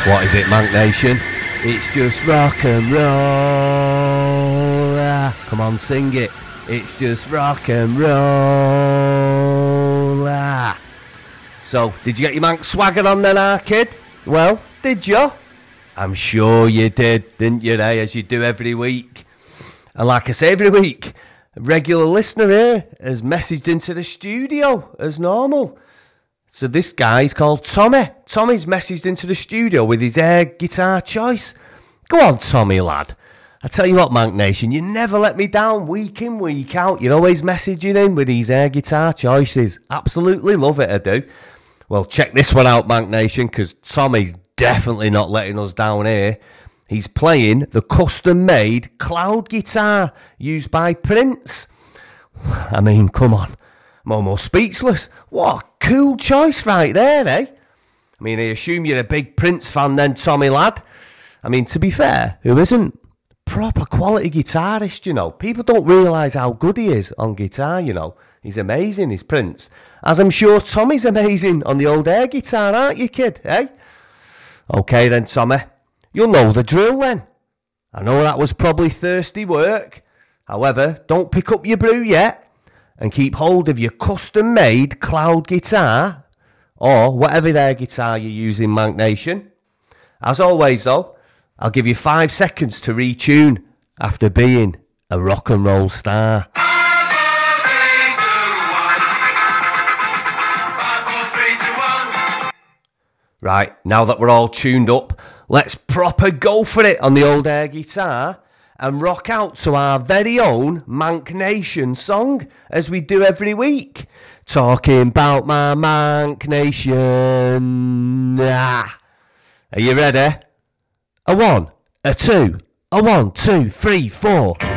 What is it, Mank Nation? It's just rock and roll. Come on, sing it. It's just rock and roll. So, did you get your Mank swagger on then, kid? Well, did you? I'm sure you did, didn't you, as you do every week. And like I say every week, a regular listener here has messaged into the studio as normal. So this guy's called Tommy. Tommy's messaged into the studio with his air guitar choice. Go on, Tommy, lad. I tell you what, Mank Nation, you never let me down week in, week out. You're always messaging in with these air guitar choices. Absolutely love it, I do. Well, check this one out, Mank Nation, because Tommy's definitely not letting us down here. He's playing the custom-made cloud guitar used by Prince. I mean, come on. I'm almost speechless. What a cool choice right there, I mean, I assume you're a big Prince fan then, Tommy, lad. I mean, to be fair, who isn't? Proper quality guitarist, you know. People don't realise how good he is on guitar, you know. He's amazing, he's Prince. As I'm sure Tommy's amazing on the old air guitar, aren't you, kid, OK then, Tommy. You'll know the drill then. I know that was probably thirsty work. However, don't pick up your brew yet. And keep hold of your custom-made cloud guitar, or whatever air guitar you're using, Mank Nation. As always, though, I'll give you 5 seconds to retune after being a rock and roll star. 5, 4, 3, 2, 1. Right, now that we're all tuned up, let's proper go for it on the old air guitar and rock out to our very own Mank Nation song, as we do every week. Talking about my Mank Nation. Are you ready? A 1, a 2, a 1, 2, 3, 4.